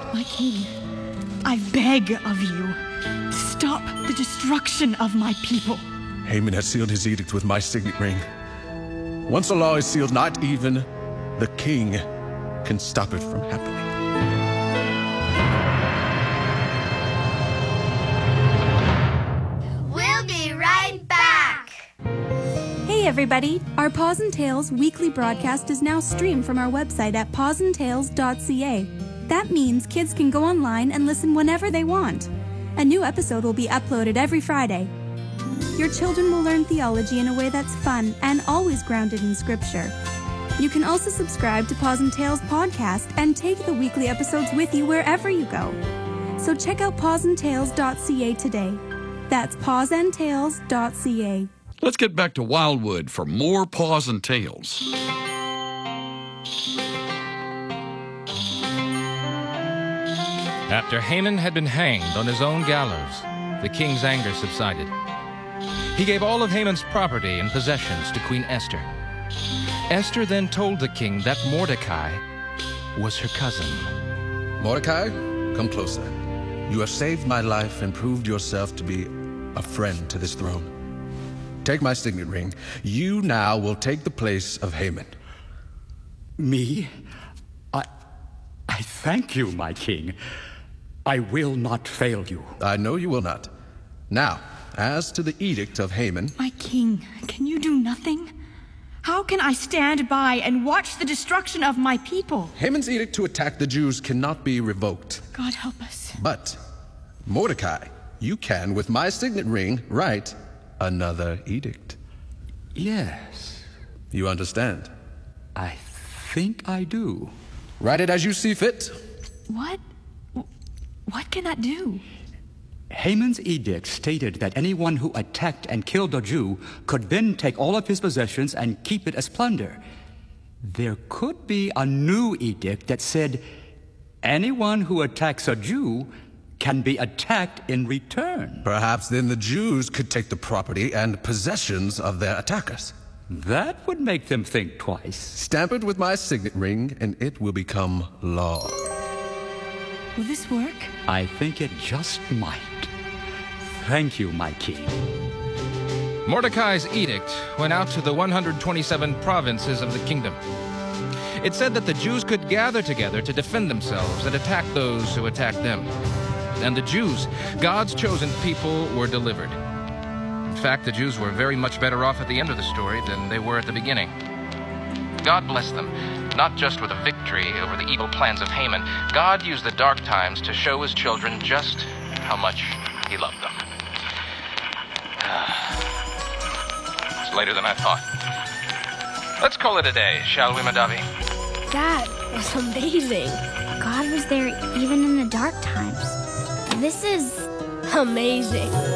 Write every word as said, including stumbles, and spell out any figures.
My king, I beg of you, stop the destruction of my people. Haman has sealed his edict with my signet ring. Once a law is sealed, not even the king can stop it from happening. We'll be right back. Hey everybody! Our Paws and Tales weekly broadcast is now streamed from our website at paws and tales dot c a. That means kids can go online and listen whenever they want. A new episode will be uploaded every Friday. Your children will learn theology in a way that's fun and always grounded in Scripture. You can also subscribe to Paws and Tales podcast and take the weekly episodes with you wherever you go. So check out paws and tales dot c a today. That's paws and tales dot c a. Let's get back to Wildwood for more Paws and Tales. After Haman had been hanged on his own gallows, the king's anger subsided. He gave all of Haman's property and possessions to Queen Esther. Esther then told the king that Mordecai was her cousin. Mordecai, come closer. You have saved my life and proved yourself to be a friend to this throne. Take my signet ring. You now will take the place of Haman. Me? I... I thank you, my king. I will not fail you. I know you will not. Now, as to the edict of Haman... My king, can you do nothing? How can I stand by and watch the destruction of my people? Haman's edict to attack the Jews cannot be revoked. God help us. But, Mordecai, you can, with my signet ring, write another edict. Yes. You understand? I think I do. Write it as you see fit. What? What can that do? Haman's edict stated that anyone who attacked and killed a Jew could then take all of his possessions and keep it as plunder. There could be a new edict that said anyone who attacks a Jew can be attacked in return. Perhaps then the Jews could take the property and possessions of their attackers. That would make them think twice. Stamp it with my signet ring, and it will become law. Will this work? I think it just might. Thank you, my king. Mordecai's edict went out to the one hundred twenty-seven provinces of the kingdom. It said that the Jews could gather together to defend themselves and attack those who attacked them. And the Jews, God's chosen people, were delivered. In fact, the Jews were very much better off at the end of the story than they were at the beginning. God blessed them, not just with a victory over the evil plans of Haman. God used the dark times to show his children just how much he loved them. It's later than I thought. Let's call it a day, shall we, Madavi? That was amazing. God was there even in the dark times. This is amazing.